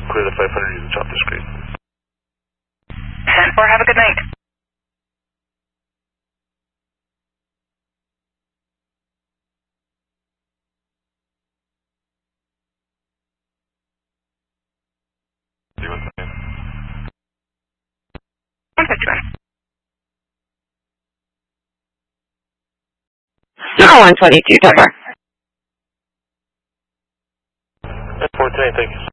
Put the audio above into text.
clear the 500, you can chop the screen. 10-4, have a good night. Do you want the name? 151. 122, Dover. 410, thank you.